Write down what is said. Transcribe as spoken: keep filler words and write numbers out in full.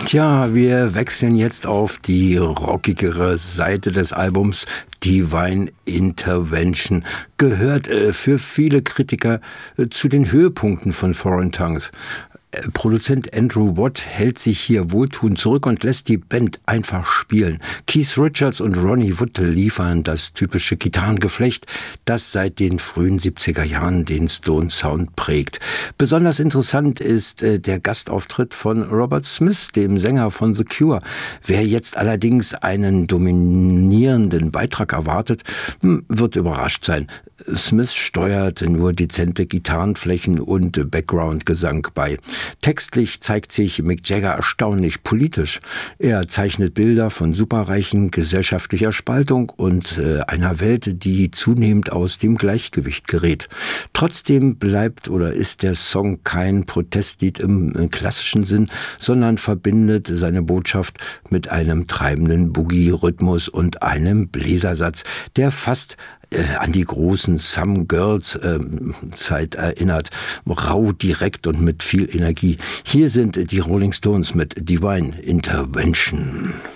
Tja, wir wechseln jetzt auf die rockigere Seite des Albums. Divine Intervention gehört äh, für viele Kritiker äh, zu den Höhepunkten von Foreign Tongues. Äh, Produzent Andrew Watt hält sich hier wohltuend zurück und lässt die Band einfach spielen. Keith Richards und Ronnie Wood liefern das typische Gitarrengeflecht, das seit den frühen siebziger Jahren den Stone-Sound prägt. Besonders interessant ist äh, der Gastauftritt von Robert Smith, dem Sänger von The Cure. Wer jetzt allerdings einen dominierenden Beitrag erwartet, hm, wird überrascht sein. Smith steuert nur dezente Gitarrenflächen und Background-Gesang bei. Textlich zeigt sich Mick Jagger erstaunlich politisch. Er zeichnet Bilder von superreichen gesellschaftlicher Spaltung und äh, einer Welt, die zunehmend aus dem Gleichgewicht gerät. Trotzdem bleibt oder ist der Song kein Protestlied im, im klassischen Sinn, sondern verbindet seine Botschaft mit einem treibenden Boogie-Rhythmus und einem Bläsersatz, der fast an die großen Some Girls äh, Zeit erinnert. Rau, direkt und mit viel Energie. Hier sind die Rolling Stones mit Divine Intervention.